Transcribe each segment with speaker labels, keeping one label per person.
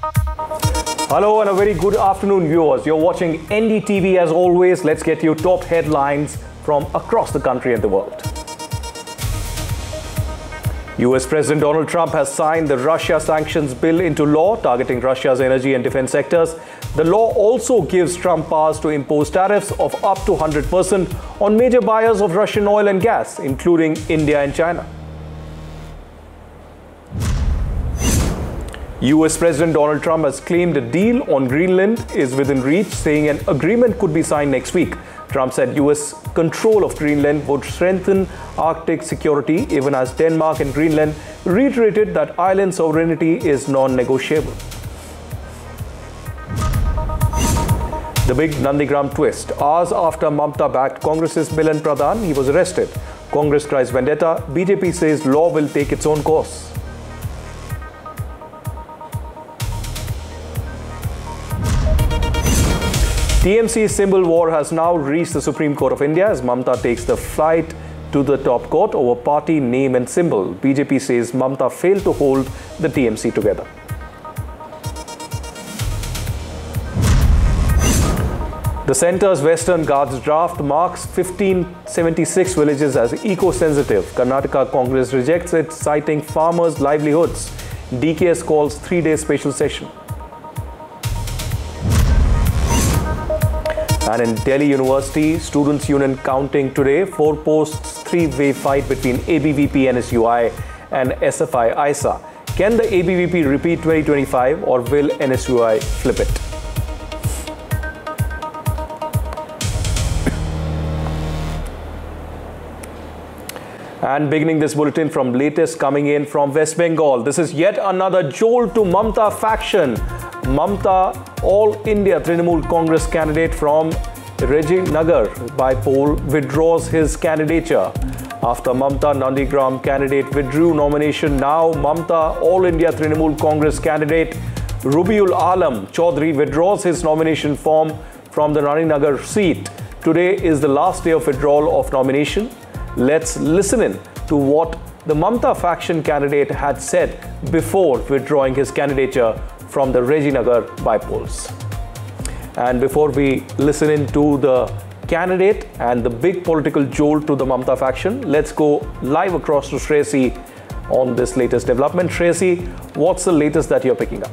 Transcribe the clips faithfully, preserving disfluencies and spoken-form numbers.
Speaker 1: Hello and a very good afternoon, viewers. You're watching N D T V as always. Let's get you top headlines from across the country and the world. U S President Donald Trump has signed the Russia sanctions bill into law, targeting Russia's energy and defense sectors. The law also gives Trump powers to impose tariffs of up to one hundred percent on major buyers of Russian oil and gas, including India and China. U S President Donald Trump has claimed a deal on Greenland is within reach, saying an agreement could be signed next week. Trump said U S control of Greenland would strengthen Arctic security, even as Denmark and Greenland reiterated that island sovereignty is non-negotiable. The big Nandigram twist. Hours after Mamta backed Congress's Milan Pradhan, he was arrested. Congress cries vendetta. B J P says law will take its own course. T M C's symbol war has now reached the Supreme Court of India as Mamta takes the fight to the top court over party name and symbol. B J P says Mamta failed to hold the T M C together. The centre's Western Ghats draft marks fifteen seventy-six villages as eco-sensitive. Karnataka Congress rejects it, citing farmers' livelihoods. D K S calls three-day special session. And in Delhi University, Students' Union counting today. Four posts, three-way fight between A B V P N S U I and S F I I S A. Can the A B V P repeat twenty twenty-five or will N S U I flip it? And beginning this bulletin from latest coming in from West Bengal. This is yet another jolt to Mamta faction. Mamta, All India Trinamool Congress candidate from Rajinagar by poll, withdraws his candidature. After Mamta, Nandigram candidate withdrew nomination. Now Mamta, All India Trinamool Congress candidate Rubiul Alam Chaudhary withdraws his nomination form from the Rajinagar seat. Today is the last day of withdrawal of nomination. Let's listen in to what the Mamta faction candidate had said before withdrawing his candidature from the Rajinagar by polls. And before we listen in to the candidate and the big political jolt to the Mamta faction, let's go live across to Shreyasi on this latest development. Shreyasi, what's the latest that you're picking up?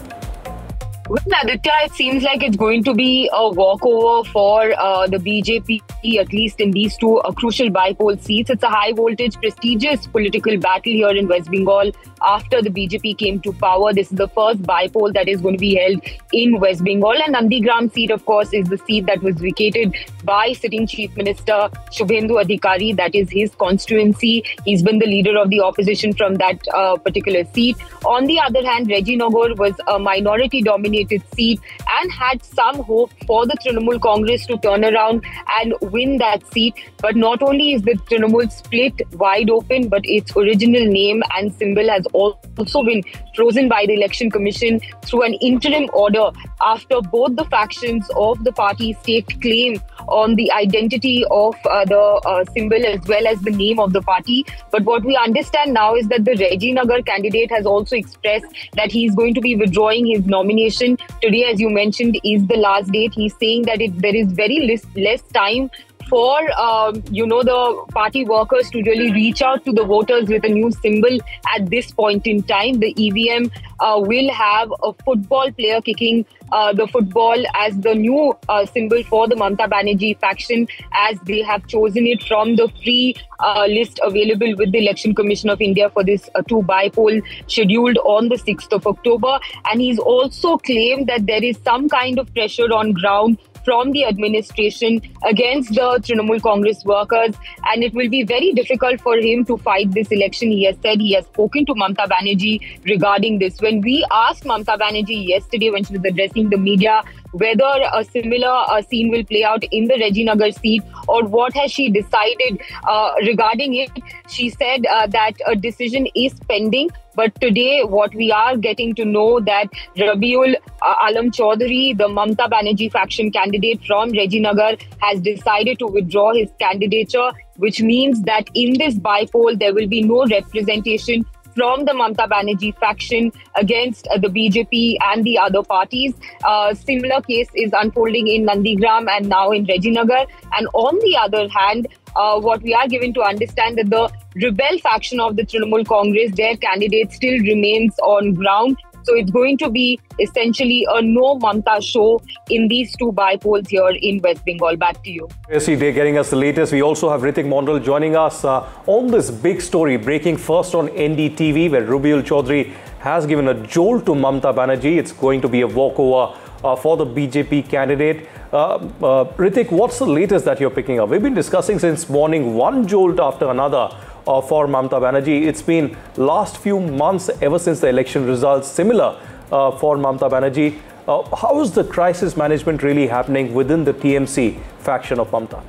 Speaker 2: Well, Aditya, it seems like it's going to be a walkover for uh, the B J P, at least in these two uh, crucial by-poll seats. It's a high-voltage, prestigious political battle here in West Bengal after the B J P came to power. This is the first by-poll that is going to be held in West Bengal. And Nandigram seat, of course, is the seat that was vacated by sitting Chief Minister Shubhendu Adhikari. That is his constituency. He's been the leader of the opposition from that uh, particular seat. On the other hand, Rajinagar was a minority-dominated seat and had some hope for the Trinamool Congress to turn around and win that seat. But not only is the Trinamool split wide open, but its original name and symbol has also been frozen by the Election Commission through an interim order after both the factions of the party staked claim on the identity of uh, the uh, symbol as well as the name of the party. But what we understand now is that the Rajinagar candidate has also expressed that he's going to be withdrawing his nomination. Today, as you mentioned, is the last date. He's saying that it, there is very less, less time for, um, you know, the party workers to really reach out to the voters with a new symbol at this point in time. The E V M uh, will have a football player kicking uh, the football as the new uh, symbol for the Mamta Banerjee faction, as they have chosen it from the free uh, list available with the Election Commission of India for this uh, two by-poll scheduled on the sixth of October. And he's also claimed that there is some kind of pressure on ground from the administration against the Trinamool Congress workers, and it will be very difficult for him to fight this election. He has said he has spoken to Mamta Banerjee regarding this. When we asked Mamta Banerjee yesterday when she was addressing the media whether a similar uh, scene will play out in the Rajinagar seat or what has she decided uh, regarding it, she said uh, that a decision is pending. But today, what we are getting to know that Rubiul uh, Alam Chaudhary, the Mamta Banerjee faction candidate from Rajinagar, has decided to withdraw his candidature, which means that in this by-poll, there will be no representation from the Mamata Banerjee faction against uh, the B J P and the other parties. Uh, similar case is unfolding in Nandigram and now in Rajinagar. And on the other hand, uh, what we are given to understand that the rebel faction of the Trinamool Congress, their candidate still remains on ground. So it's going to be essentially a no Mamata show in these two by-polls here in West Bengal. Back to you.
Speaker 1: Shreyasi, they're getting us the latest. We also have Ritik Mondal joining us uh, on this big story breaking first on N D T V, where Rubiul Chaudhary has given a jolt to Mamata Banerjee. It's going to be a walkover uh, for the B J P candidate. Uh, uh, Ritik, what's the latest that you're picking up? We've been discussing since morning one jolt after another Uh, for Mamata Banerjee. It's been last few months ever since the election results similar uh, for Mamata Banerjee. Uh, how is the crisis management really happening within the T M C faction of Mamata?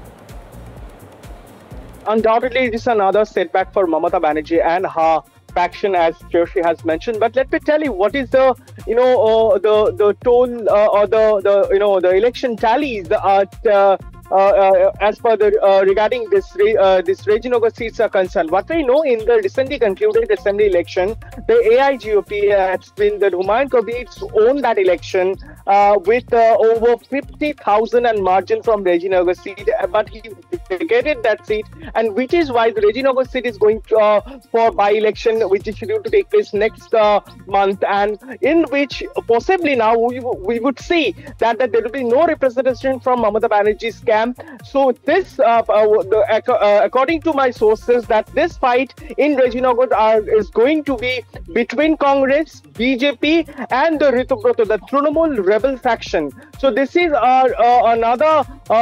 Speaker 3: Undoubtedly, it is another setback for Mamata Banerjee and her faction, as Shreyasi has mentioned. But let me tell you, what is the you know uh, the the toll uh, or the the you know the election tallies at uh, Uh, uh, as per the uh, regarding this uh, this Rajinagar seats are concerned. What we know, in the recently concluded assembly election, the A I G O P has been the Humayun Kabir won that election uh, with uh, over fifty thousand and margin from Rajinagar seat, but he vacated that seat, and which is why the Rajinagar seat is going to, uh, for by-election, which is scheduled to take place next uh, month, and in which possibly now we, we would see that, that there will be no representation from Mamata Banerjee's camp. So this, uh, uh, the, uh, according to my sources, that this fight in Rajinagar uh, is going to be between Congress, B J P, and the Ritubrato, the Trinamool rebel faction. So this is uh, uh, another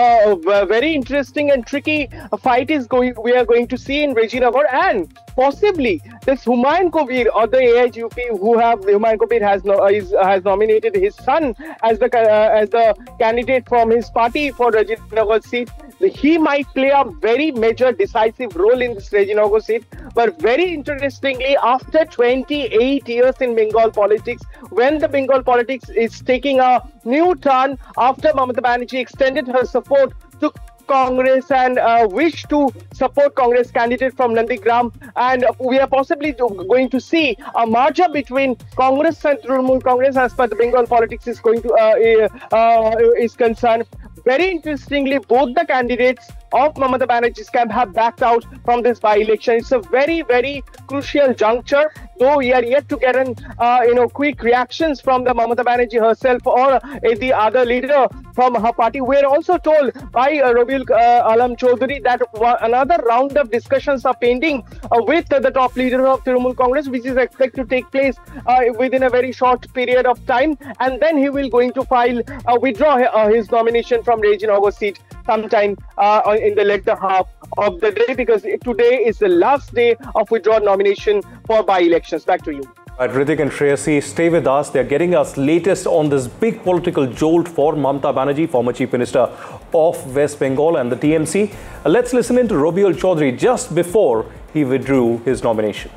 Speaker 3: uh, very interesting and tricky fight is going. We are going to see in Rajinagar, and possibly this Humayun Kabir or the A I G O P, who have Humayun Kabir has no, uh, is, has nominated his son as the uh, as the candidate from his party for Rajinagar seat. He might play a very major decisive role in this Rajinagar seat. But very interestingly, after twenty-eight years in Bengal politics, when the Bengal politics is taking a new turn after Mamata Banerjee extended her support to Congress and uh, wish to support Congress candidate from Nandigram, and we are possibly to, going to see a merger between Congress and Trinamool Congress as per the Bengal politics is going to uh, uh, is concerned. Very interestingly, both the candidates of Mamata Banerjee's camp have backed out from this by-election. It's a very, very crucial juncture, though we are yet to get an, uh, you know, quick reactions from the Mamata Banerjee herself or uh, the other leader from her party. We are also told by uh, Rubiul uh, Alam Chaudhary that another round of discussions are pending uh, with uh, the top leader of Trinamool Congress, which is expected to take place uh, within a very short period of time, and then he will going to file uh, withdraw uh, his nomination from Rajinagar seat sometime uh, in the later half of the day, because today is the last day of withdrawal nomination for by-elections. Back to you.
Speaker 1: Right, Ritik and Shreyasi, stay with us. They're getting us latest on this big political jolt for Mamata Banerjee, former Chief Minister of West Bengal and the T M C. Uh, let's listen in to Rubiul Chaudhary just before he withdrew his nomination.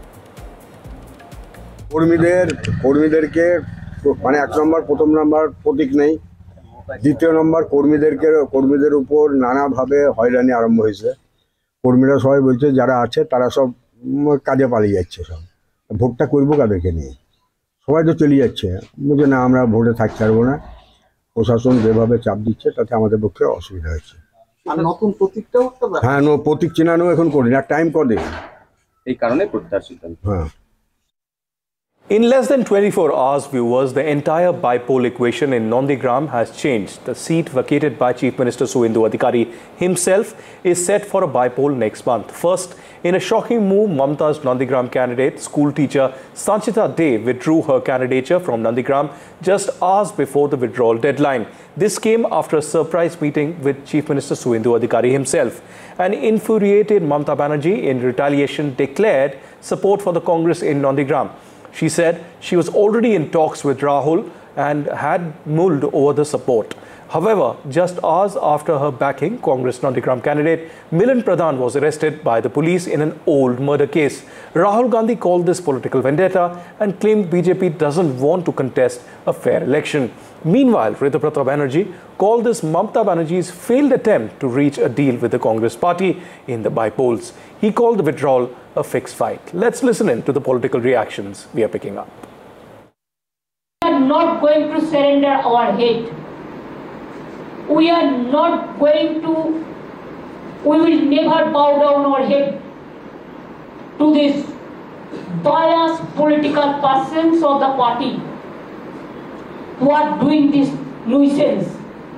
Speaker 4: কর্মীদের কর্মীদেরকে মানে এক নম্বর প্রথম number প্রতীক নেই, দ্বিতীয় নম্বর কর্মীদেরকে কর্মীদের উপর নানাভাবে হয়রানি আরম্ভ হয়েছে। কর্মীরা সবাই বলছে যারা আছে তারা সব কাজে পালিয়ে যাচ্ছে, সব ভোটটা করবো কাদেরকে নিয়ে, সবাই তো চলে যাচ্ছে, বলছে না আমরা ভোটে থাকতে পারবো না, প্রশাসন যেভাবে চাপ দিচ্ছে তাতে আমাদের পক্ষে অসুবিধা হচ্ছে।
Speaker 5: আর নতুন প্রতীকটাও
Speaker 4: হ্যাঁ, প্রতীক চেনানো এখন করি না, টাইম কদে
Speaker 5: এই কারণে প্রত্যাশিত সিদ্ধান্ত।
Speaker 4: হ্যাঁ।
Speaker 1: In less than twenty-four hours, viewers, the entire by-poll equation in Nandigram has changed. The seat vacated by Chief Minister Suvendu Adhikari himself is set for a by-poll next month. First, in a shocking move, Mamata's Nandigram candidate, school teacher Sanchita Dey, withdrew her candidature from Nandigram just hours before the withdrawal deadline. This came after a surprise meeting with Chief Minister Suvendu Adhikari himself. An infuriated Mamata Banerjee, in retaliation, declared support for the Congress in Nandigram. She said she was already in talks with Rahul and had mulled over the support. However, just hours after her backing, Congress Nandigram candidate Milan Pradhan was arrested by the police in an old murder case. Rahul Gandhi called this political vendetta and claimed B J P doesn't want to contest a fair election. Meanwhile, Rituparna Banerjee called this Mamata Banerjee's failed attempt to reach a deal with the Congress party in the by-polls. He called the withdrawal a fixed fight. Let's listen in to the political reactions we are picking up.
Speaker 6: We are not going to surrender our head. We are not going to, we will never bow down our head to this biased political persons of the party who are doing this nuisance.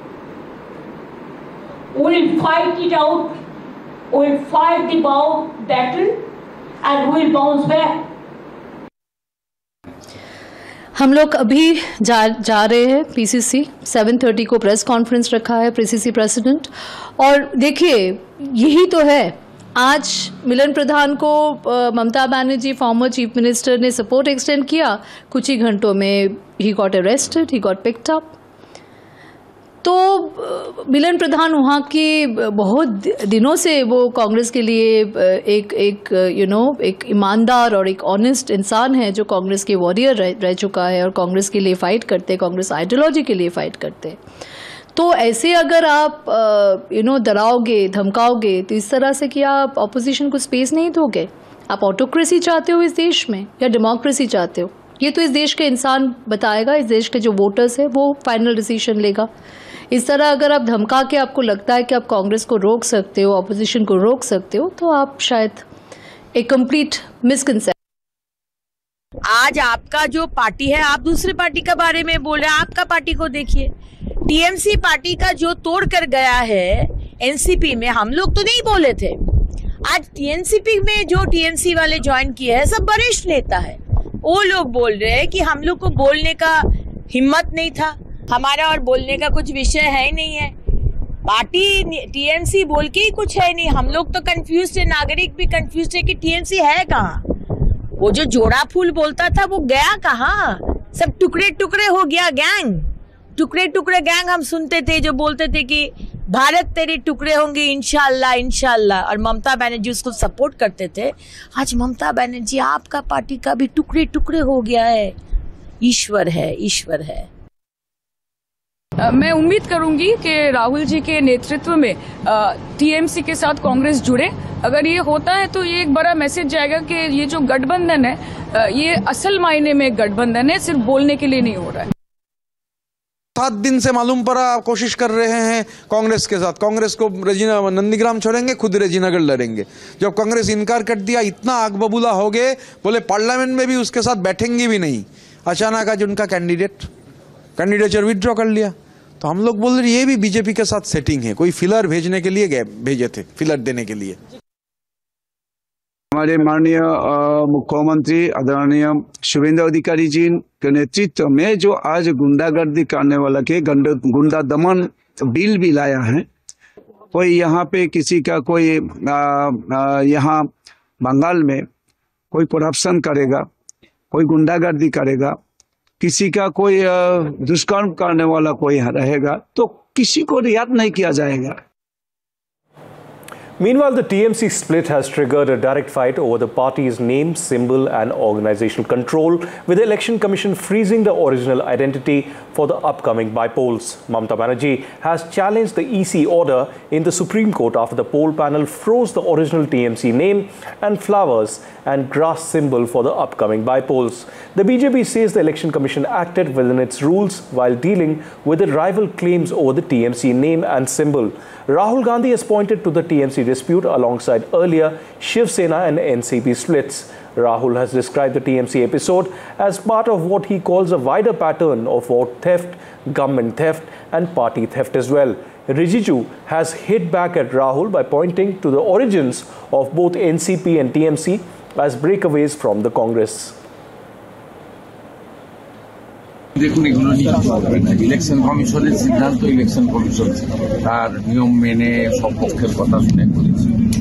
Speaker 6: We will fight it out, we will fight the bow battle and we will bounce back.
Speaker 7: हम लोग अभी जा जा रहे हैं PCC सात तीस को प्रेस कॉन्फ्रेंस रखा है पीसीसी प्रेसिडेंट और देखिए यही तो है आज मिलन प्रधान को Mamata Banerjee former chief minister ने सपोर्ट एक्सटेंड किया कुछ ही घंटों में he got arrested he got picked up तो मिलन प्रधान वहाँ की बहुत दिनों से वो कांग्रेस के लिए एक एक यू नो एक ईमानदार और एक ऑनेस्ट इंसान है जो कांग्रेस के वॉरियर रह, रह चुका है और कांग्रेस के लिए फ़ाइट करते कांग्रेस आइडियोलॉजी के लिए फ़ाइट करते तो ऐसे अगर आप यू नो डराओगे धमकाओगे तो इस तरह से कि आप ऑपोजिशन को स्पेस नहीं दोगे आप ऑटोक्रेसी चाहते हो इस देश में या डेमोक्रेसी चाहते हो ये तो इस देश के इंसान बताएगा इस देश के जो वोटर्स है वो फाइनल डिसीजन लेगा इस तरह अगर आप धमका के आपको लगता है कि आप कांग्रेस को रोक सकते हो ऑपोजिशन को रोक सकते हो तो आप शायद एक कंप्लीट मिसकंसेप्शन।
Speaker 8: आज आपका जो पार्टी है आप दूसरे पार्टी के बारे में बोल रहे हैं आपका पार्टी को देखिए टीएमसी पार्टी का जो तोड़ कर गया है एनसीपी में हम लोग तो नहीं बोले थे आज टीएनसीपी में जो टीएमसी वाले ज्वाइन किए हैं सब वरिष्ठ नेता है वो लोग बोल रहे हैं कि हम लोग को बोलने का हिम्मत नहीं था हमारा और बोलने का कुछ विषय है ही नहीं है पार्टी टीएमसी बोल के ही कुछ है नहीं हम लोग तो कंफ्यूज है नागरिक भी कंफ्यूज है कि टीएमसी है कहाँ वो जो जोड़ा फूल बोलता था वो गया कहाँ सब टुकड़े टुकड़े हो गया गैंग टुकड़े टुकड़े गैंग हम सुनते थे जो बोलते थे कि भारत तेरे टुकड़े होंगे इंशाल्लाह इंशाल्लाह और ममता बनर्जी उसको सपोर्ट करते थे आज ममता बनर्जी आपका पार्टी का भी टुकड़े टुकड़े हो गया है ईश्वर है ईश्वर है।
Speaker 9: मैं उम्मीद करूंगी कि राहुल जी के नेतृत्व में टीएमसी के साथ कांग्रेस जुड़े अगर ये होता है तो ये एक बड़ा मैसेज जाएगा कि ये जो गठबंधन है ये असल मायने में गठबंधन है सिर्फ बोलने के लिए नहीं हो रहा है।
Speaker 10: सात दिन से मालूम पड़ा कोशिश कर रहे हैं कांग्रेस के साथ कांग्रेस को रेजिना नंदीग्राम छोड़ेंगे खुद रेजिनागढ़ लड़ेंगे जब कांग्रेस इनकार कर दिया इतना आग बबूला हो गए बोले पार्लियामेंट में भी उसके साथ बैठेंगे भी नहीं अचानक आज उनका कैंडिडेट कैंडिडेचर विथड्रॉ कर लिया तो हम लोग बोल रहे ये भी बीजेपी के साथ सेटिंग है कोई फिलर भेजने के लिए गए भेजे थे फिलर देने के लिए।
Speaker 11: हमारे माननीय मुख्यमंत्री आदरणीय शुभेंद्र अधिकारी जी के नेतृत्व में जो आज गुंडागर्दी करने वाला के गुंडा दमन बिल भी लाया है कोई यहाँ पे किसी का कोई यहाँ बंगाल में कोई करप्शन करेगा कोई गुंडागर्दी करेगा किसी का कोई दुष्कर्म करने वाला कोई रहेगा तो किसी को रियायत नहीं किया जाएगा।
Speaker 1: Meanwhile, the T M C split has triggered a direct fight over the party's name, symbol and organizational control, with the Election Commission freezing the original identity for the upcoming by-polls. Mamata Banerjee has challenged the E C order in the Supreme Court after the poll panel froze the original T M C name and flowers and grass symbol for the upcoming by-polls. The B J P says the Election Commission acted within its rules while dealing with the rival claims over the T M C name and symbol. Rahul Gandhi has pointed to the T M C dispute alongside earlier Shiv Sena and N C P splits. Rahul has described the T M C episode as part of what he calls a wider pattern of vote theft, government theft and party theft as well. Rijiju has hit back at Rahul by pointing to the origins of both N C P and T M C as breakaways from the Congress.
Speaker 5: দেখুন এগুলো election কমিশনের সিদ্ধান্ত election commission তার নিয়ম মেনে সব পক্ষের কথা শুনে করেছে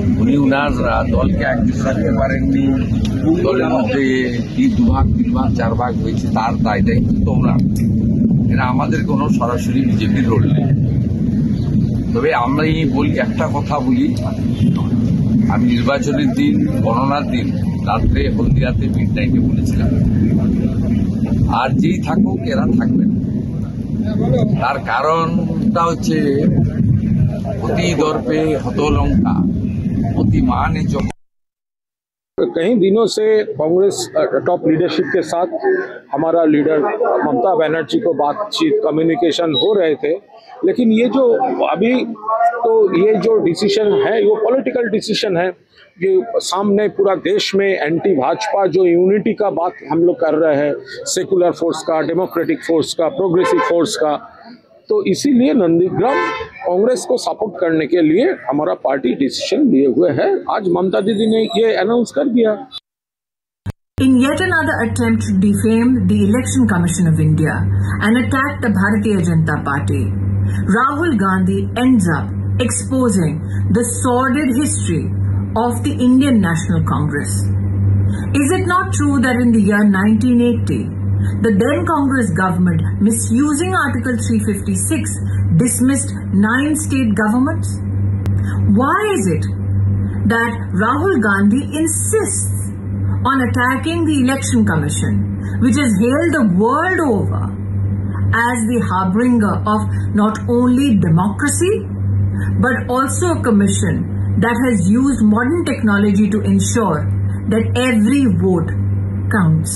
Speaker 5: উনি উনার দলকে একদিন রাখতে পারেননি, দলের মধ্যে কি দুভাগ তিন ভাগ চার ভাগ হয়েছে তার দায়টাই কিন্তু ওনার। এটা আমাদের কোনো সরাসরি বিজেপির রোল নেই। তবে আমরা এই বলি, একটা কথা বলি, আমি নির্বাচনের দিন, গণনার দিন রাত্রে হলদিয়াতে মিড নাইটে বলেছিলাম, আর যেই থাকুক এরা থাকবেন। তার কারণটা হচ্ছে অতি দর্পে হতলঙ্কা অতি माने जो
Speaker 12: कई दिनों से कांग्रेस टॉप लीडरशिप के साथ हमारा लीडर ममता बनर्जी को बातचीत कम्युनिकेशन हो रहे थे, लेकिन ये जो अभी तो ये जो डिसीजन है वो पॉलिटिकल डिसीजन है। ये सामने पूरा देश में एंटी भाजपा जो यूनिटी का बात हम लोग कर रहे हैं, सेकुलर फोर्स का, डेमोक्रेटिक फोर्स का, प्रोग्रेसिव फोर्स का, तो इसीलिए नंदीग्राम कांग्रेस को सपोर्ट करने के लिए हमारा पार्टी डिसीजन लिए हुए है। आज ममता दीदी ने ये अनाउंस कर दिया।
Speaker 13: In yet another attempt to defame the Election Commission of India and attack the Bharatiya Janata Party, Rahul Gandhi ends up exposing the sordid history of the Indian National Congress. Is it not true that in the year nineteen eighty, the then Congress government, misusing Article three fifty-six, dismissed nine state governments? Why is it that Rahul Gandhi insists on attacking the Election Commission, which is hailed the world over as the harbinger of not only democracy, but also a commission that has used modern technology to ensure that every vote counts?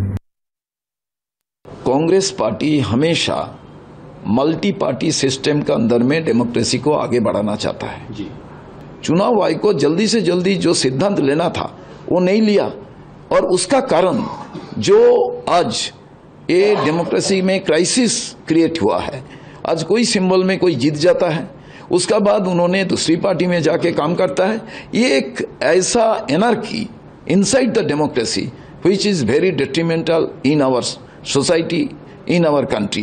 Speaker 14: Congress party हमेशा multi party system के अंदर में democracy को आगे बढ़ाना चाहता है जी। चुनाव आयोग को जल्दी से जल्दी जो सिद्धांत लेना था वो नहीं लिया, और उसका कारण जो आज ये डेमोक्रेसी में क्राइसिस क्रिएट हुआ है। आज कोई सिंबल में कोई जीत जाता है, उसका बाद उन्होंने दूसरी पार्टी में जाके काम करता है। ये एक ऐसा anarchy inside the democracy which is very detrimental in our society, in our country.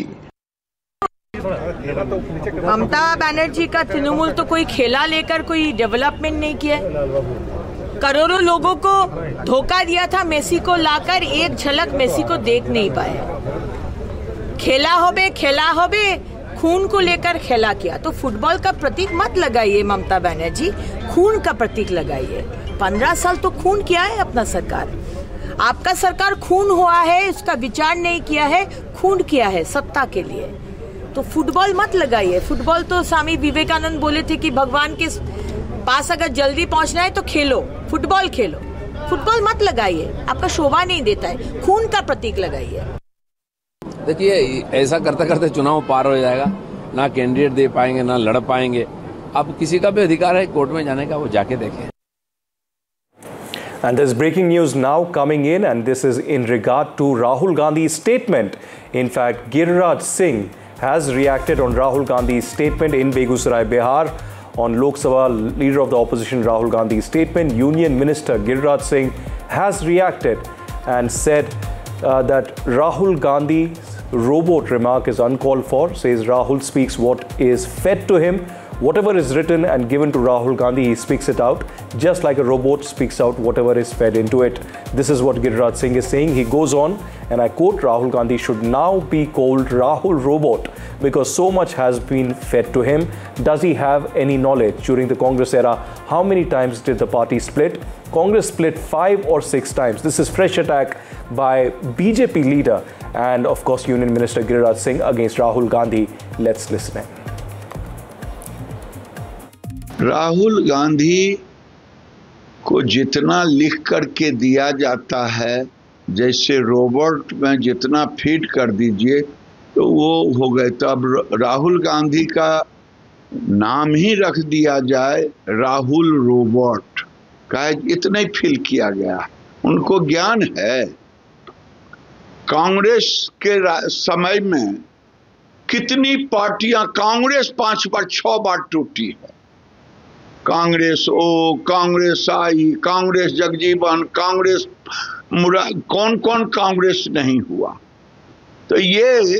Speaker 8: Mamata Banerjee का तृणमूल तो कोई खेला लेकर कोई डेवलपमेंट नहीं किया। करोड़ों लोगों को धोखा दिया था, मेसी को लाकर एक झलक मेसी को देख नहीं पाए। खेला होबे खेला होबे खून को लेकर खेला किया। तो फुटबॉल का प्रतीक मत लगाइए ममता बनर्जी, खून का प्रतीक लगाइए। पंद्रह साल तो खून किया है अपना सरकार। आपका सरकार खून हुआ है, इसका विचार नहीं किया है, खून किया है सत्ता के लिए। तो फुटबॉल मत लगाइए। फुटबॉल तो स्वामी विवेकानंद बोले थे कि भगवान के पास अगर जल्दी पहुंचना है तो खेलो, फुटबॉल खेलो। फुटबॉल मत लगाइए, आपका शोभा नहीं देता है। खून का प्रतीक लगाइए।
Speaker 15: देखिए, ऐसा करते करते चुनाव पार हो जाएगा, ना कैंडिडेट दे पाएंगे ना लड़ पाएंगे। अब किसी का भी अधिकार है कोर्ट में जाने का, वो जाके देखें।
Speaker 1: And there's breaking news now coming in, and this is in regard to Rahul Gandhi's statement. In fact, Giriraj Singh has reacted on Rahul Gandhi's statement in Begusarai, Bihar. On Lok Sabha, leader of the opposition Rahul Gandhi's statement, Union Minister Giriraj Singh has reacted and said uh, that Rahul Gandhi's robot remark is uncalled for. Says Rahul speaks what is fed to him. Whatever is written and given to Rahul Gandhi, he speaks it out, just like a robot speaks out whatever is fed into it. This is what Giriraj Singh is saying. He goes on, and I quote, Rahul Gandhi should now be called Rahul Robot because so much has been fed to him. Does he have any knowledge? During the Congress era, how many times did the party split? Congress split five or six times. This is fresh attack by B J P leader and of course Union Minister Giriraj Singh against Rahul Gandhi. Let's listen in.
Speaker 11: Rahul Gandhi को जितना लिख करके दिया जाता है, जैसे robot में जितना फीड कर दीजिए तो वो हो गए। तो अब राहुल गांधी का नाम ही रख दिया जाए राहुल रोबोट का, इतना ही फील किया गया। उनको ज्ञान है। कांग्रेस के समय में कितनी पार्टियां, कांग्रेस पांच बार छह बार टूटी है। कांग्रेस ओ, कांग्रेस आई, कांग्रेस जगजीवन, कांग्रेस मुरा, कौन कौन कांग्रेस नहीं हुआ। तो ये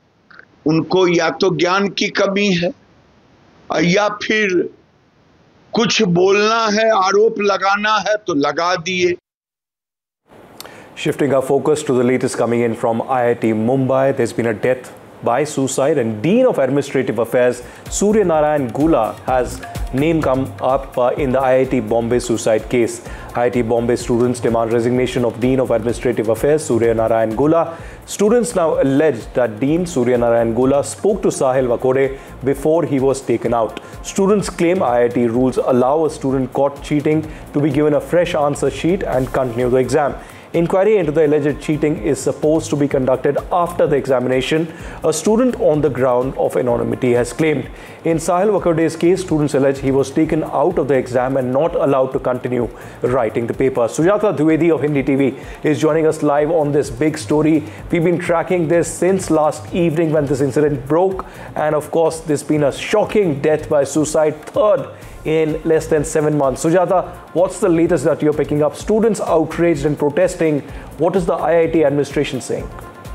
Speaker 11: उनको या तो ज्ञान की कमी है या फिर
Speaker 16: कुछ बोलना है, आरोप लगाना है तो लगा दिए।
Speaker 1: Shifting our focus to the latest coming in from I I T Mumbai, there's been a death by suicide, and Dean of Administrative Affairs Surya Narayan Gula has name come up uh, in the I I T Bombay suicide case. I I T Bombay students demand resignation of Dean of Administrative Affairs Surya Narayan Gula. Students now allege that Dean Surya Narayan Gula spoke to Sahil Vakode before he was taken out. Students claim I I T rules allow a student caught cheating to be given a fresh answer sheet and continue the exam. Inquiry into the alleged cheating is supposed to be conducted after the examination, a student on the ground of anonymity has claimed. In Sahil Vakode's case, students allege he was taken out of the exam and not allowed to continue writing the paper. Sujata Dwivedi of Hindi T V is joining us live on this big story. We've been tracking this since last evening when this incident broke, and of course, there's been a shocking death by suicide, third in less than seven months. Sujata, what's the latest that you're picking up? Students outraged and protesting. What is the I I T administration saying?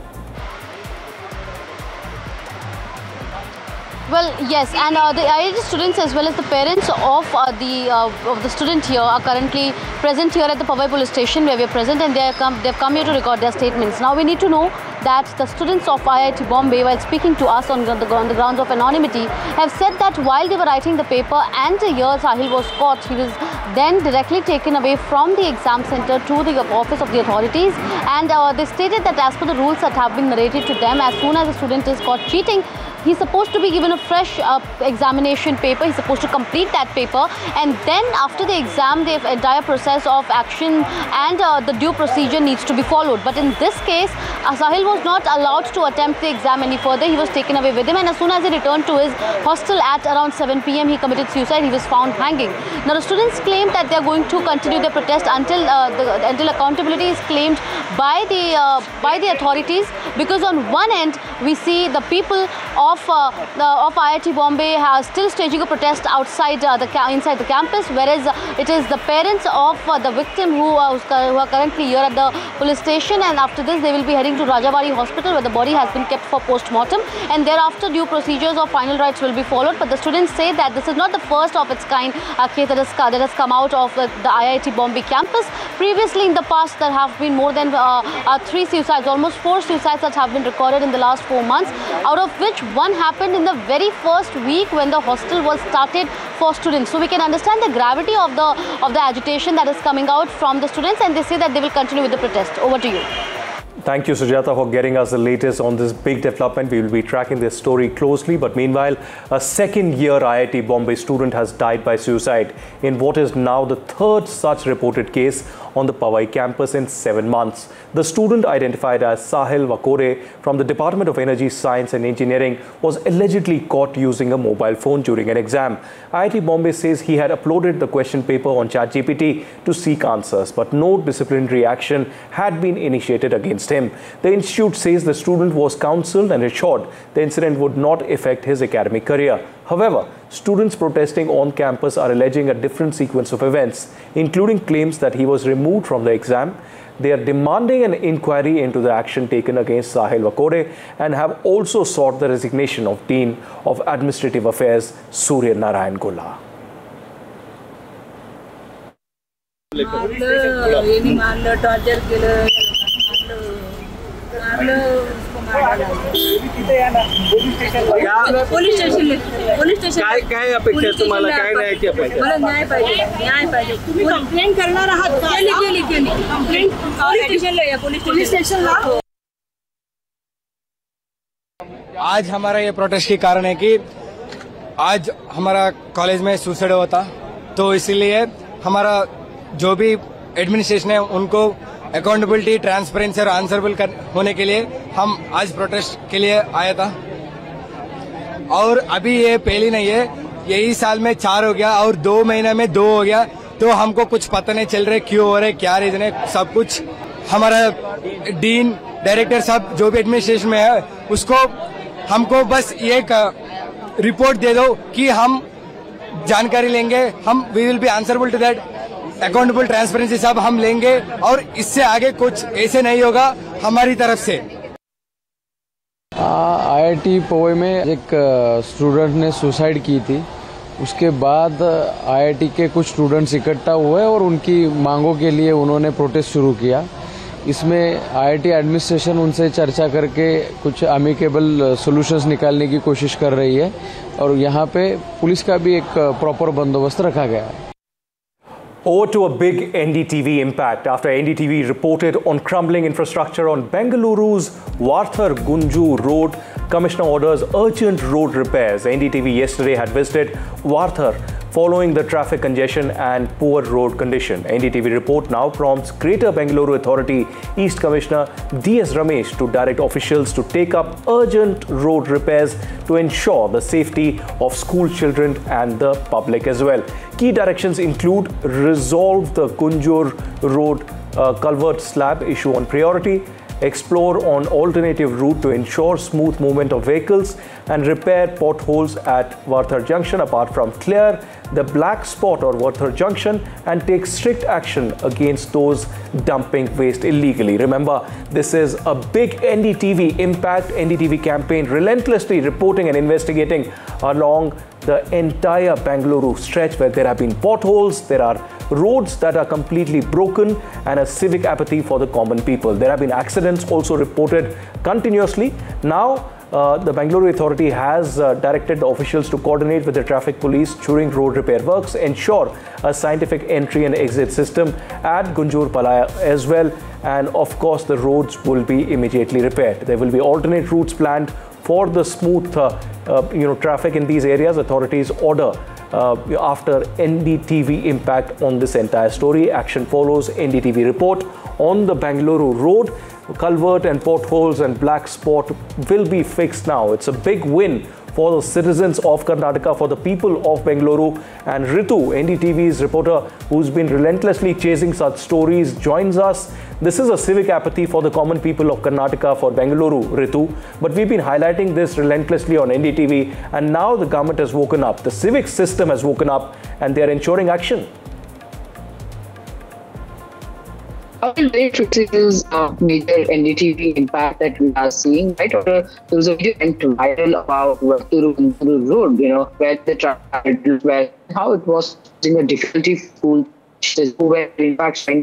Speaker 17: Well, yes, and uh, the I I T students as well as the parents of uh, the uh, of the student here are currently present here at the Powai police station where we are present, and they have come they've come here to record their statements. Now we need to know that the students of I I T Bombay, while speaking to us on the, on the grounds of anonymity, have said that while they were writing the paper and here Sahil was caught, he was then directly taken away from the exam center to the office of the authorities, and uh, they stated that as per the rules that have been narrated to them, as soon as a student is caught cheating, he's supposed to be given a fresh uh, examination paper. He's supposed to complete that paper, and then after the exam, the entire process of action and uh, the due procedure needs to be followed. But in this case, uh, Sahil was not allowed to attempt the exam any further. He was taken away with him, and as soon as he returned to his hostel at around seven p m, he committed suicide. He was found hanging. Now the students claim that they are going to continue their protest until uh, the, until accountability is claimed by the uh, by the authorities, because on one end we see the people of Of, uh, the, of I I T Bombay are still staging a protest outside uh, the inside the campus, whereas uh, it is the parents of uh, the victim who, uh, who are currently here at the police station, and after this they will be heading to Rajawari Hospital where the body has been kept for post-mortem, and thereafter due procedures of final rites will be followed. But the students say that this is not the first of its kind uh, case that has, that has come out of uh, the I I T Bombay campus. Previously in the past there have been more than uh, uh, three suicides, almost four suicides that have been recorded in the last four months, out of which one happened in the very first week when the hostel was started for students. So we can understand the gravity of the of the agitation that is coming out from the students, and they say that they will continue with the protest. Over to you.
Speaker 1: Thank you, Sujata, for getting us the latest on this big development. We will be tracking this story closely. But meanwhile, a second-year I I T Bombay student has died by suicide in what is now the third such reported case on the Powai campus in seven months. The student, identified as Sahil Vakode from the Department of Energy, Science and Engineering, was allegedly caught using a mobile phone during an exam. I I T Bombay says he had uploaded the question paper on ChatGPT to seek answers, but no disciplinary action had been initiated against him. The institute says the student was counselled and assured the incident would not affect his academic career. However, students protesting on campus are alleging a different sequence of events, including claims that he was removed from the exam. They are demanding an inquiry into the action taken against Sahil Vakode and have also sought the resignation of Dean of Administrative Affairs Surya Narayan Gula.
Speaker 18: Police station police station काय काय अपेक्षा आहे तुम्हाला? काय न्यायाची अपेक्षा? मला न्याय पाहिजे, न्याय पाहिजे. तुम्ही कंप्लेंट करणार आहात? केली केली केली कंप्लेंट पोलीस स्टेशनला या, पोलीस स्टेशनला.
Speaker 19: आज हमारा ये प्रोटेस्ट के कारण है कि आज हमारा कॉलेज में सुसाइड हुआ था, तो इसीलिए हमारा जो भी एडमिनिस्ट्रेशन है उनको अकाउंटेबिलिटी, ट्रांसपेरेंसी और आंसरेबल होने के लिए हम आज प्रोटेस्ट के लिए आया था. और अभी ये पहली नहीं है, यही साल में चार हो गया और दो महीने में दो हो गया, तो हमको कुछ पता नहीं चल रहा क्यों हो रहे, क्या रीजन है. सब कुछ हमारा डीन, डायरेक्टर साहब जो भी एडमिनिस्ट्रेशन में है उसको हमको बस ये रिपोर्ट दे दो कि हम जानकारी लेंगे, हम we will be answerable to that. Accountable, transparency सब हम लेंगे और इससे आगे कुछ ऐसे नहीं होगा हमारी तरफ से.
Speaker 20: आई आई टी पवई में एक स्टूडेंट ने सुसाइड की थी, उसके बाद आईआईटी के कुछ स्टूडेंट्स इकट्ठा हुए और उनकी मांगों के लिए उन्होंने प्रोटेस्ट शुरू किया। इसमें आईआईटी एडमिनिस्ट्रेशन उनसे चर्चा करके कुछ अमिकेबल सॉल्यूशंस निकालने की कोशिश कर रही है और यहाँ पे पुलिस का भी एक प्रॉपर बंदोबस्त रखा गया है।
Speaker 1: Over to a big N D T V impact after N D T V reported on crumbling infrastructure on Bengaluru's Varthar-Gunjur road. Commissioner orders urgent road repairs. N D T V yesterday had visited Varthar following the traffic congestion and poor road condition. N D T V report now prompts Greater Bengaluru Authority East Commissioner D S Ramesh to direct officials to take up urgent road repairs to ensure the safety of school children and the public as well. Key directions include resolve the Gunjur Road uh, culvert slab issue on priority, explore on alternative route to ensure smooth movement of vehicles and repair potholes at Varthar Junction apart from clear the black spot or Varthar Junction and take strict action against those dumping waste illegally. Remember, this is a big N D T V impact, N D T V campaign relentlessly reporting and investigating along the entire Bengaluru stretch where there have been potholes, there are roads that are completely broken and a civic apathy for the common people. There have been accidents also reported continuously. Now, uh, the Bengaluru Authority has uh, directed the officials to coordinate with the traffic police during road repair works, ensure a scientific entry and exit system at Gunjur Palaya as well, and of course the roads will be immediately repaired. There will be alternate routes planned for the smooth uh, uh, you know, traffic in these areas. Authorities order uh, after N D T V impact on this entire story. Action follows. N D T V report on the Bengaluru road. Culvert and potholes and black spot will be fixed now. It's a big win for the citizens of Karnataka, for the people of Bengaluru. And Ritu, N D T V's reporter who's been relentlessly chasing such stories, joins us. This is a civic apathy for the common people of Karnataka, for Bengaluru, Ritu. But we've been highlighting this relentlessly on N D T V, and now the government has woken up. The civic system has woken up and they are ensuring action.
Speaker 2: How related to this uh, major N D T V impact that we are seeing, right? Or there was a video went viral about Varthar Road, you know, where the traffic, where how it was in a difficulty school, who were in fact trying